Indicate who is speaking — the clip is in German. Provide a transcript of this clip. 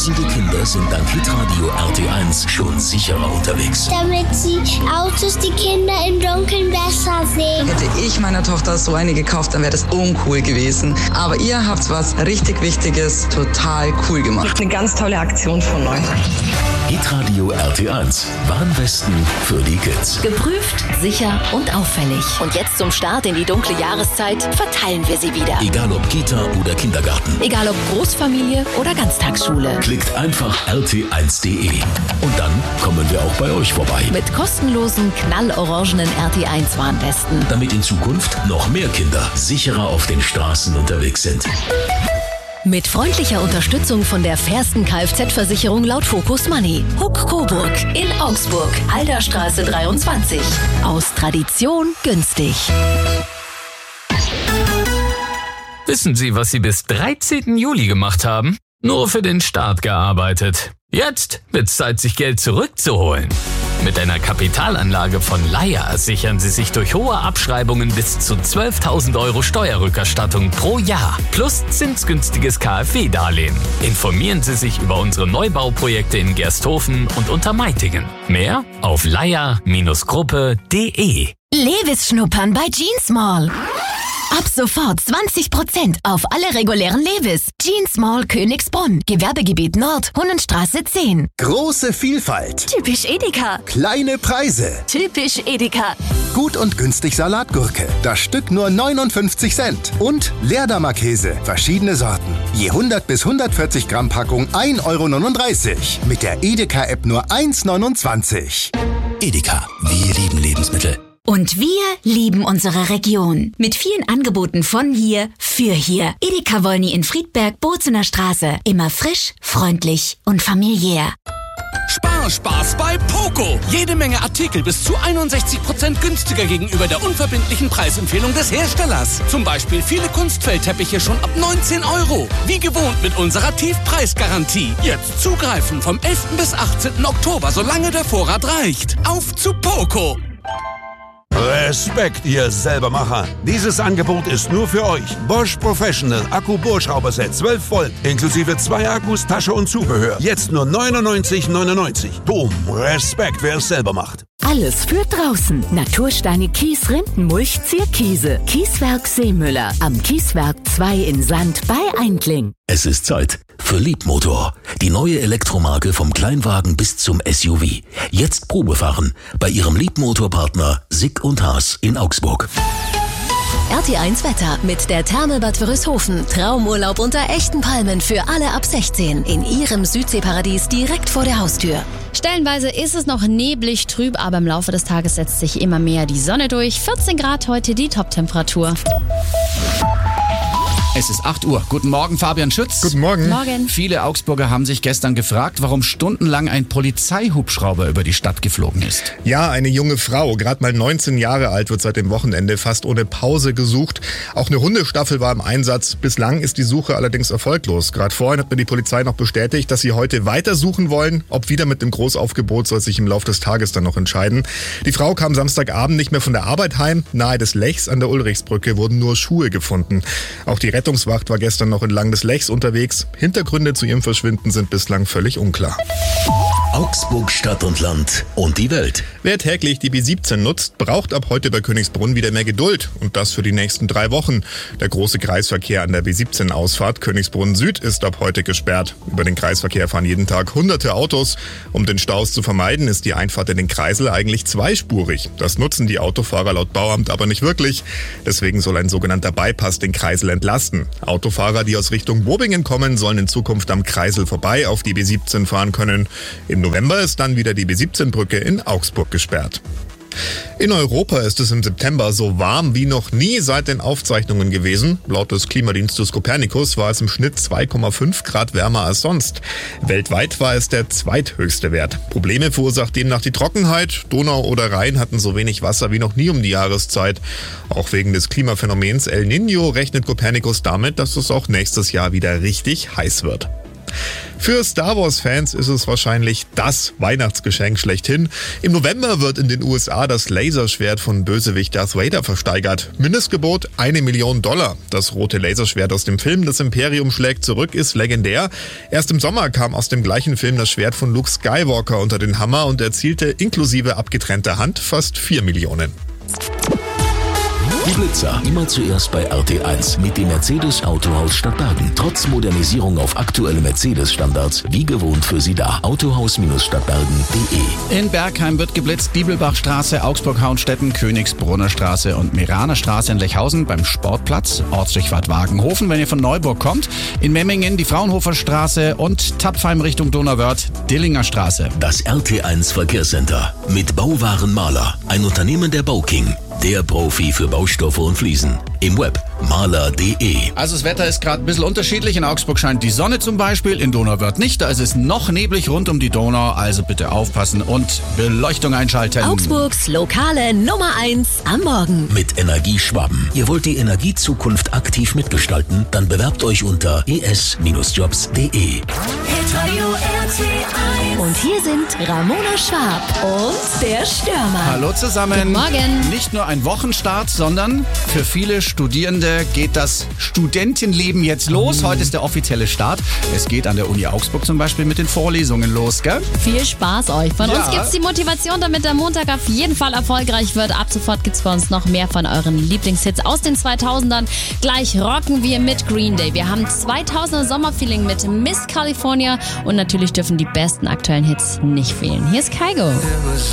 Speaker 1: Tausende Kinder sind dank Hitradio RT1 schon sicherer unterwegs.
Speaker 2: Damit die Autos die Kinder im Dunkeln besser sehen.
Speaker 3: Hätte ich meiner Tochter so eine gekauft, dann wäre das uncool gewesen. Aber ihr habt was richtig Wichtiges total cool gemacht.
Speaker 4: Eine ganz tolle Aktion von euch.
Speaker 1: Hitradio RT1. Warnwesten für die Kids.
Speaker 5: Geprüft, sicher und auffällig. Und jetzt zum Start in die dunkle Jahreszeit verteilen wir sie wieder.
Speaker 1: Egal ob Kita oder Kindergarten.
Speaker 5: Egal ob Großfamilie oder Ganztagsschule.
Speaker 1: Klickt einfach rt1.de. Und dann kommen wir auch bei euch vorbei.
Speaker 5: Mit kostenlosen, knallorangenen RT1 Warnwesten.
Speaker 1: Damit in Zukunft noch mehr Kinder sicherer auf den Straßen unterwegs sind.
Speaker 5: Mit freundlicher Unterstützung von der fairsten Kfz-Versicherung laut Focus Money. Huck Coburg in Augsburg, Alderstraße 23. Aus Tradition günstig.
Speaker 6: Wissen Sie, was Sie bis 13. Juli gemacht haben? Nur für den Staat gearbeitet. Jetzt wird's Zeit, sich Geld zurückzuholen. Mit einer Kapitalanlage von Laya sichern Sie sich durch hohe Abschreibungen bis zu 12.000 € Steuerrückerstattung pro Jahr. Plus zinsgünstiges KfW-Darlehen. Informieren Sie sich über unsere Neubauprojekte in Gersthofen und Untermeitingen. Mehr auf laya-gruppe.de.
Speaker 5: Levis schnuppern bei Jeans Mall. Ab sofort 20% auf alle regulären Levis. Jeans Mall Königsbrunn. Gewerbegebiet Nord, Hunnenstraße 10.
Speaker 7: Große Vielfalt.
Speaker 5: Typisch Edeka.
Speaker 7: Kleine Preise.
Speaker 5: Typisch Edeka.
Speaker 7: Gut und günstig Salatgurke. Das Stück nur 59 Cent. Und Leerdammer-Käse. Verschiedene Sorten. Je 100 bis 140 Gramm Packung 1,39 €. Mit der Edeka-App nur 1,29 €.
Speaker 1: Edeka. Wir lieben Lebensmittel.
Speaker 8: Und wir lieben unsere Region. Mit vielen Angeboten von hier, für hier. Edeka Wolny in Friedberg, Bozener Straße. Immer frisch, freundlich und familiär.
Speaker 9: Spaß bei Poco. Jede Menge Artikel bis zu 61% günstiger gegenüber der unverbindlichen Preisempfehlung des Herstellers. Zum Beispiel viele Kunstfeldteppiche schon ab 19 €. Wie gewohnt mit unserer Tiefpreisgarantie. Jetzt zugreifen vom 11. bis 18. Oktober, solange der Vorrat reicht. Auf zu Poco.
Speaker 10: Respekt, ihr Selbermacher. Dieses Angebot ist nur für euch. Bosch Professional Akku-Bohrschrauberset 12 Volt, inklusive 2 Akkus, Tasche und Zubehör. Jetzt nur 99,99 €. Boom, Respekt, wer es selber macht.
Speaker 8: Alles für draußen. Natursteine, Kies, Rindenmulch, Zierkiese. Kieswerk Seemüller. Am Kieswerk 2 in Sand bei Eindling.
Speaker 1: Es ist Zeit für Liebmotor. Die neue Elektromarke vom Kleinwagen bis zum SUV. Jetzt Probefahren bei Ihrem Liebmotorpartner Sick und Haas in Augsburg.
Speaker 5: RT1 Wetter mit der Therme Bad Wörishofen. Traumurlaub unter echten Palmen für alle ab 16 in Ihrem Südseeparadies direkt vor der Haustür.
Speaker 11: Stellenweise ist es noch neblig trüb, aber im Laufe des Tages setzt sich immer mehr die Sonne durch. 14 Grad heute die Toptemperatur.
Speaker 12: Es ist 8 Uhr. Guten Morgen, Fabian Schütz.
Speaker 13: Guten Morgen.
Speaker 11: Morgen.
Speaker 12: Viele Augsburger haben sich gestern gefragt, warum stundenlang ein Polizeihubschrauber über die Stadt geflogen ist.
Speaker 13: Ja, eine junge Frau, gerade mal 19 Jahre alt, wird seit dem Wochenende fast ohne Pause gesucht. Auch eine Hundestaffel war im Einsatz. Bislang ist die Suche allerdings erfolglos. Gerade vorhin hat mir die Polizei noch bestätigt, dass sie heute weiter suchen wollen. Ob wieder mit dem Großaufgebot, soll sich im Laufe des Tages dann noch entscheiden. Die Frau kam Samstagabend nicht mehr von der Arbeit heim. Nahe des Lechs an der Ulrichsbrücke wurden nur Schuhe gefunden. Auch die Rettungswacht war gestern noch entlang des Lechs unterwegs. Hintergründe zu ihrem Verschwinden sind bislang völlig unklar.
Speaker 1: Augsburg Stadt und Land und die Welt.
Speaker 13: Wer täglich die B17 nutzt, braucht ab heute bei Königsbrunn wieder mehr Geduld. Und das für die nächsten 3 Wochen. Der große Kreisverkehr an der B17-Ausfahrt Königsbrunn Süd ist ab heute gesperrt. Über den Kreisverkehr fahren jeden Tag hunderte Autos. Um den Staus zu vermeiden, ist die Einfahrt in den Kreisel eigentlich zweispurig. Das nutzen die Autofahrer laut Bauamt aber nicht wirklich. Deswegen soll ein sogenannter Bypass den Kreisel entlasten. Autofahrer, die aus Richtung Bobingen kommen, sollen in Zukunft am Kreisel vorbei auf die B17 fahren können. Im November ist dann wieder die B17-Brücke in Augsburg gesperrt. In Europa ist es im September so warm wie noch nie seit den Aufzeichnungen gewesen. Laut des Klimadienstes Copernicus war es im Schnitt 2,5 Grad wärmer als sonst. Weltweit war es der zweithöchste Wert. Probleme verursacht demnach die Trockenheit. Donau oder Rhein hatten so wenig Wasser wie noch nie um die Jahreszeit. Auch wegen des Klimaphänomens El Niño rechnet Copernicus damit, dass es auch nächstes Jahr wieder richtig heiß wird. Für Star Wars-Fans ist es wahrscheinlich das Weihnachtsgeschenk schlechthin. Im November wird in den USA das Laserschwert von Bösewicht Darth Vader versteigert. Mindestgebot $1 Million. Das rote Laserschwert aus dem Film Das Imperium schlägt zurück ist legendär. Erst im Sommer kam aus dem gleichen Film das Schwert von Luke Skywalker unter den Hammer und erzielte inklusive abgetrennter Hand fast 4 Millionen.
Speaker 1: Die Blitzer immer zuerst bei RT1 mit dem Mercedes Autohaus Stadtbergen. Trotz Modernisierung auf aktuelle Mercedes-Standards, wie gewohnt für Sie da. Autohaus-Stadtbergen.de.
Speaker 12: In Bergheim wird geblitzt, Diebelbachstraße, Augsburg-Hauenstetten, Königsbrunner Straße und Meraner Straße in Lechhausen beim Sportplatz, Ortsdurchfahrt Wagenhofen, wenn ihr von Neuburg kommt. In Memmingen die Fraunhofer Straße und Tapfheim Richtung Donauwörth, Dillinger Straße.
Speaker 1: Das RT1 Verkehrscenter mit Bauwaren Maler, ein Unternehmen der Bauking. Der Profi für Baustoffe und Fliesen. Im Web maler.de.
Speaker 12: Also das Wetter ist gerade ein bisschen unterschiedlich. In Augsburg scheint die Sonne zum Beispiel, in Donauwörth nicht. Da ist es noch neblig rund um die Donau. Also bitte aufpassen und Beleuchtung einschalten.
Speaker 5: Augsburgs lokale Nummer 1 am Morgen.
Speaker 1: Mit Energieschwaben. Ihr wollt die Energiezukunft aktiv mitgestalten? Dann bewerbt euch unter es-jobs.de.
Speaker 5: Und hier sind Ramona Schwab und der Stürmer.
Speaker 12: Hallo zusammen.
Speaker 11: Guten Morgen.
Speaker 12: Nicht nur ein Wochenstart, sondern für viele Studierende geht das Studentenleben jetzt los. Heute ist der offizielle Start. Es geht an der Uni Augsburg zum Beispiel mit den Vorlesungen los, gell?
Speaker 11: Viel Spaß euch. Von uns gibt's die Motivation, damit der Montag auf jeden Fall erfolgreich wird. Ab sofort gibt's bei uns noch mehr von euren Lieblingshits aus den 2000ern. Gleich rocken wir mit Green Day. Wir haben 2000er Sommerfeeling mit Miss California und natürlich dürfen die besten aktuellen Hits nicht fehlen. Hier ist Kygo.